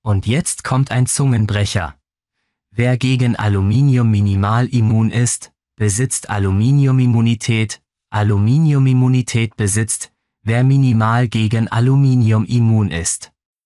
Und jetzt kommt ein Zungenbrecher. Wer gegen Aluminium minimal immun ist, besitzt Aluminiumimmunität. Aluminiumimmunität besitzt, wer minimal gegen Aluminium immun ist.